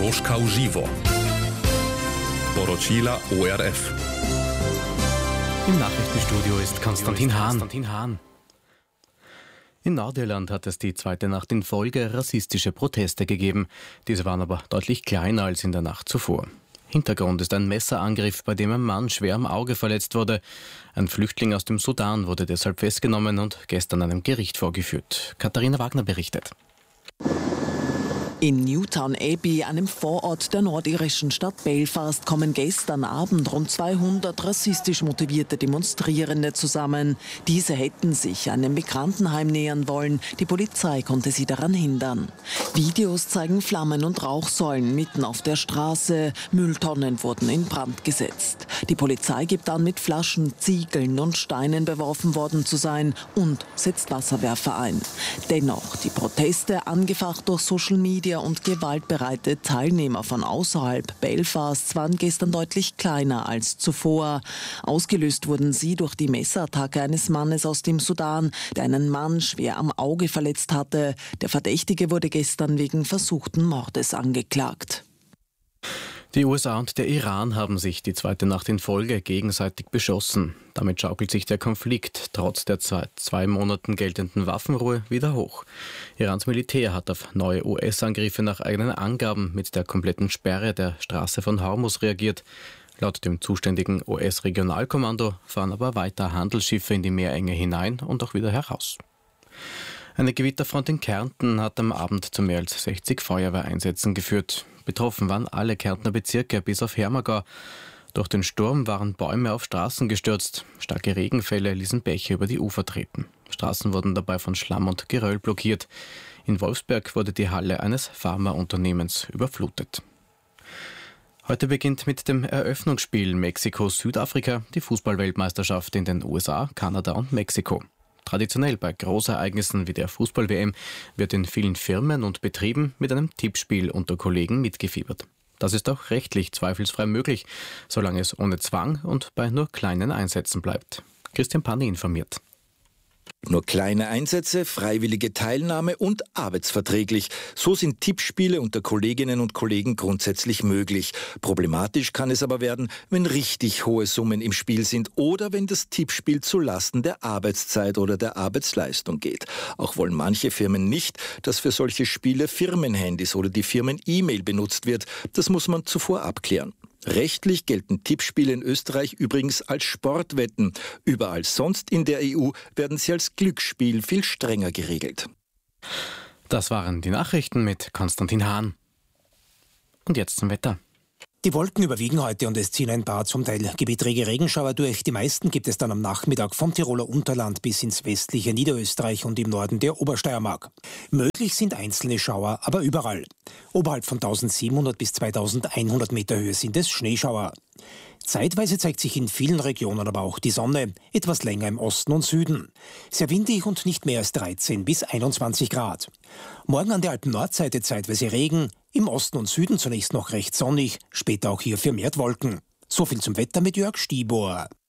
Troška v živo. Poročila ORF. Im Nachrichtenstudio ist Konstantin Hahn. In Nordirland hat es die zweite Nacht in Folge rassistische Proteste gegeben. Diese waren aber deutlich kleiner als in der Nacht zuvor. Hintergrund ist ein Messerangriff, bei dem ein Mann schwer am Auge verletzt wurde. Ein Flüchtling aus dem Sudan wurde deshalb festgenommen und gestern einem Gericht vorgeführt. Katharina Wagner berichtet. In Newtown Abbey, einem Vorort der nordirischen Stadt Belfast, kommen gestern Abend rund 200 rassistisch motivierte Demonstrierende zusammen. Diese hätten sich einem Migrantenheim nähern wollen. Die Polizei konnte sie daran hindern. Videos zeigen Flammen und Rauchsäulen mitten auf der Straße. Mülltonnen wurden in Brand gesetzt. Die Polizei gibt an, mit Flaschen, Ziegeln und Steinen beworfen worden zu sein und setzt Wasserwerfer ein. Dennoch, die Proteste, angefacht durch Social Media und gewaltbereite Teilnehmer von außerhalb Belfasts, waren gestern deutlich kleiner als zuvor. Ausgelöst wurden sie durch die Messerattacke eines Mannes aus dem Sudan, der einen Mann schwer am Auge verletzt hatte. Der Verdächtige wurde gestern wegen versuchten Mordes angeklagt. Die USA und der Iran haben sich die zweite Nacht in Folge gegenseitig beschossen. Damit schaukelt sich der Konflikt trotz der seit 2 Monaten geltenden Waffenruhe wieder hoch. Irans Militär hat auf neue US-Angriffe nach eigenen Angaben mit der kompletten Sperre der Straße von Hormuz reagiert. Laut dem zuständigen US-Regionalkommando fahren aber weiter Handelsschiffe in die Meerenge hinein und auch wieder heraus. Eine Gewitterfront in Kärnten hat am Abend zu mehr als 60 Feuerwehreinsätzen geführt. Betroffen waren alle Kärntner Bezirke bis auf Hermagau. Durch den Sturm waren Bäume auf Straßen gestürzt. Starke Regenfälle ließen Bäche über die Ufer treten. Straßen wurden dabei von Schlamm und Geröll blockiert. In Wolfsberg wurde die Halle eines Pharmaunternehmens überflutet. Heute beginnt mit dem Eröffnungsspiel Mexiko-Südafrika die Fußball-Weltmeisterschaft in den USA, Kanada und Mexiko. Traditionell bei Großereignissen wie der Fußball-WM wird in vielen Firmen und Betrieben mit einem Tippspiel unter Kollegen mitgefiebert. Das ist auch rechtlich zweifelsfrei möglich, solange es ohne Zwang und bei nur kleinen Einsätzen bleibt. Christian Panni informiert. Nur kleine Einsätze, freiwillige Teilnahme und arbeitsverträglich. So sind Tippspiele unter Kolleginnen und Kollegen grundsätzlich möglich. Problematisch kann es aber werden, wenn richtig hohe Summen im Spiel sind oder wenn das Tippspiel zu Lasten der Arbeitszeit oder der Arbeitsleistung geht. Auch wollen manche Firmen nicht, dass für solche Spiele Firmenhandys oder die Firmen-E-Mail benutzt wird. Das muss man zuvor abklären. Rechtlich gelten Tippspiele in Österreich übrigens als Sportwetten. Überall sonst in der EU werden sie als Glücksspiel viel strenger geregelt. Das waren die Nachrichten mit Konstantin Hahn. Und jetzt zum Wetter. Die Wolken überwiegen heute und es ziehen ein paar zum Teil gebietrige Regenschauer durch. Die meisten gibt es dann am Nachmittag vom Tiroler Unterland bis ins westliche Niederösterreich und im Norden der Obersteiermark. Möglich sind einzelne Schauer, aber überall. Oberhalb von 1700 bis 2100 Meter Höhe sind es Schneeschauer. Zeitweise zeigt sich in vielen Regionen aber auch die Sonne, etwas länger im Osten und Süden. Sehr windig und nicht mehr als 13 bis 21 Grad. Morgen an der Alpen-Nordseite zeitweise Regen, im Osten und Süden zunächst noch recht sonnig, später auch hier vermehrt Wolken. So viel zum Wetter mit Jörg Stibor.